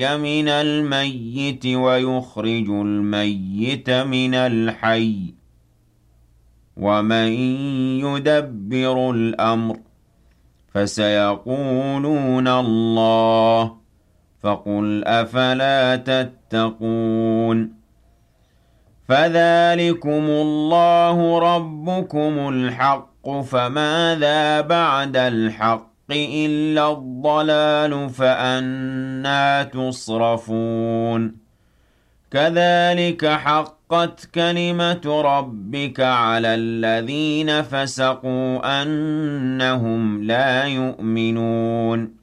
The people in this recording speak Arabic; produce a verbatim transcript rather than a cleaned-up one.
من الميت ويخرج الميت من الحي ومن يدبر الأمر فسيقولون الله فقل أفلا تتقون فذلكم الله ربكم الحق فماذا بعد الحق إلا الضلال فأنى تصرفون كذلك حقت كلمة ربك على الذين فسقوا أنهم لا يؤمنون